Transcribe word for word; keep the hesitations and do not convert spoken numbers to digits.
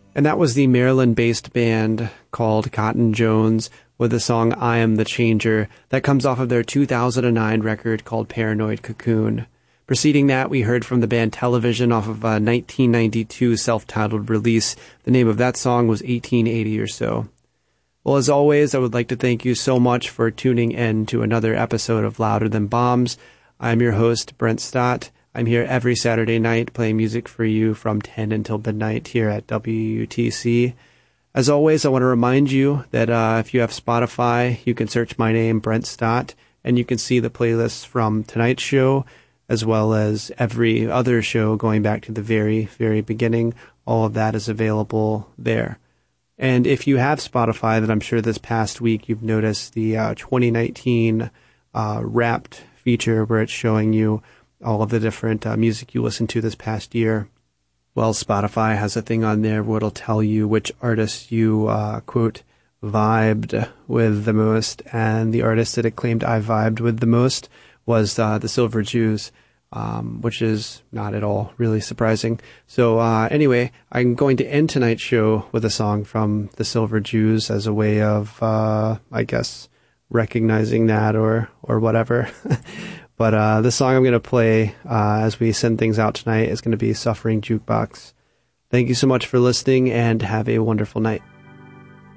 And that was the Maryland-based band called Cotton Jones with the song I Am the Changer that comes off of their two thousand nine record called Paranoid Cocoon. Preceding that, we heard from the band Television off of a nineteen ninety-two self-titled release. The name of that song was eighteen eighty or so. Well, as always, I would like to thank you so much for tuning in to another episode of Louder Than Bombs. I'm your host, Brent Stott. I'm here every Saturday night playing music for you from ten until midnight here at W U T C. As always, I want to remind you that uh, if you have Spotify, you can search my name, Brent Stott, and you can see the playlists from tonight's show, as well as every other show going back to the very, very beginning. All of that is available there. And if you have Spotify, then I'm sure this past week you've noticed the uh, twenty nineteen uh, Wrapped feature where it's showing you all of the different uh, music you listened to this past year. Well, Spotify has a thing on there where it'll tell you which artists you, uh, quote, vibed with the most. And the artist that it claimed I vibed with the most was uh, the Silver Jews. Um, which is not at all really surprising. So uh, anyway, I'm going to end tonight's show with a song from the Silver Jews as a way of, uh, I guess, recognizing that or or whatever. But uh, the song I'm going to play uh, as we send things out tonight is going to be Suffering Jukebox. Thank you so much for listening and have a wonderful night.